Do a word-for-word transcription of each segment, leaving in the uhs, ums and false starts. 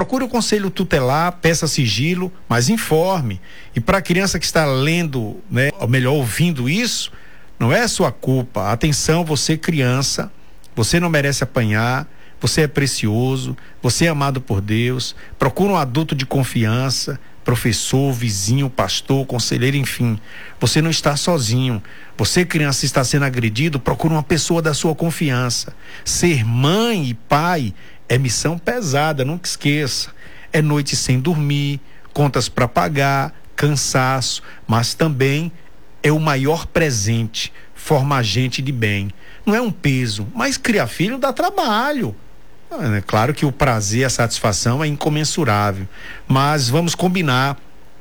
procure o conselho tutelar, peça sigilo, mas informe. E para a criança que está lendo, né, ou melhor, ouvindo isso, não é sua culpa. Atenção, você criança, você não merece apanhar, você é precioso, você é amado por Deus. Procura um adulto de confiança, professor, vizinho, pastor, conselheiro, enfim. Você não está sozinho. Você, criança, está sendo agredido, procura uma pessoa da sua confiança. Ser mãe e pai é missão pesada, nunca esqueça. É noite sem dormir, contas para pagar, cansaço, mas também é o maior presente, formar gente de bem. Não é um peso, mas criar filho dá trabalho. É claro que o prazer, a satisfação é incomensurável, mas vamos combinar.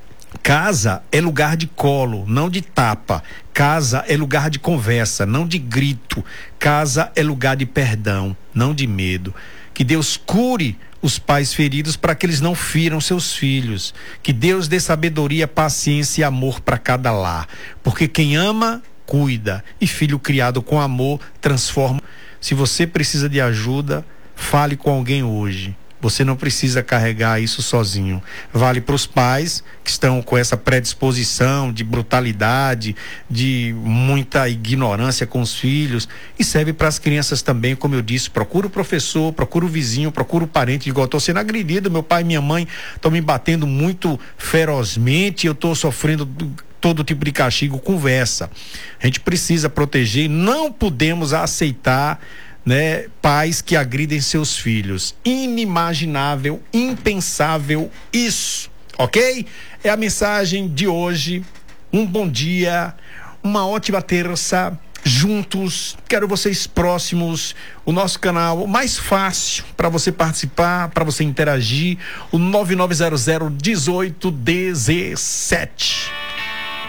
Casa é lugar de colo, não de tapa. Casa é lugar de conversa, não de grito. Casa é lugar de perdão, não de medo. Que Deus cure os pais feridos para que eles não firam seus filhos. Que Deus dê sabedoria, paciência e amor para cada lar. Porque quem ama, cuida. E filho criado com amor, transforma. Se você precisa de ajuda, fale com alguém hoje. Você não precisa carregar isso sozinho. Vale para os pais que estão com essa predisposição de brutalidade, de muita ignorância com os filhos, e serve para as crianças também, como eu disse. Procura o professor, procura o vizinho, procura o parente. Igual, estou sendo agredido, meu pai e minha mãe estão me batendo muito ferozmente, eu estou sofrendo todo tipo de castigo. Conversa. A gente precisa proteger, não podemos aceitar, né, pais que agridem seus filhos. Inimaginável, impensável isso, ok? É a mensagem de hoje. Um bom dia, uma ótima terça, juntos. Quero vocês próximos. O nosso canal mais fácil para você participar, para você interagir, o nove nove zero zero um oito um sete.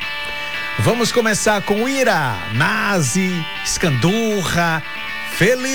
Vamos começar com Ira, Nazi, Escandurra, Feliz